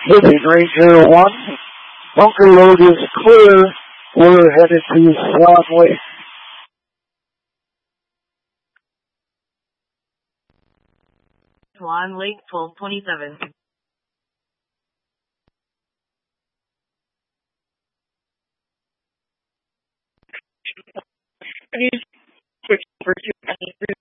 This is Ranger 1. Bunker load is clear. We're headed to Swan Lake. Swan Lake 1227. Switch over to